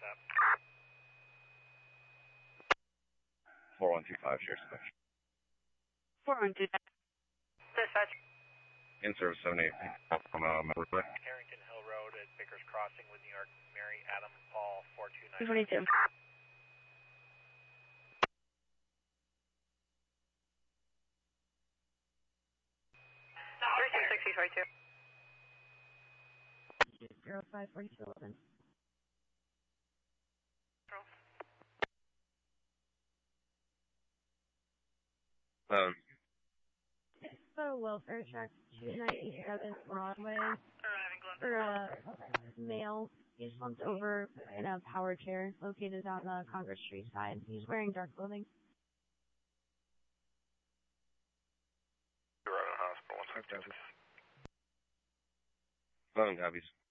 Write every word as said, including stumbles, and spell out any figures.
four one two five, share dispatch. four one two five. Dispatch. In service seven eight from uh, Member Play. Harrington Hill Road at Vickers Crossing with New York, Mary Adam Paul four two nine. twenty-two. three two six four two. zero five four two eleven. Um, So welfare check two nine eight seven Broadway. For a male, he's slumped over in a power chair located on the Congress Street side. He's wearing dark clothing. You're right on hospital, one five Texas. Phone copies.